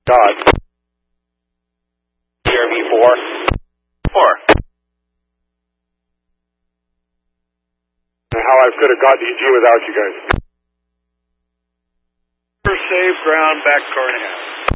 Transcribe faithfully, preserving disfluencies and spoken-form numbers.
God. C R V four. Four. And how I could have got to E G without you guys. Safe ground back car and a half.